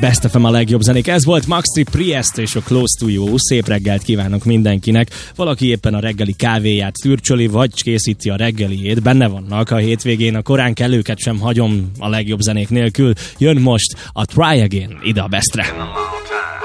Best FM a legjobb zenék. Ez volt Maxi Priest és a Close to You. Szép reggelt kívánok mindenkinek. Valaki éppen a reggeli kávéját türcsöli, vagy készíti a reggeliét. Benne vannak a hétvégén, a korán kellőket sem hagyom a legjobb zenék nélkül. Jön most a Try Again ide a Bestre.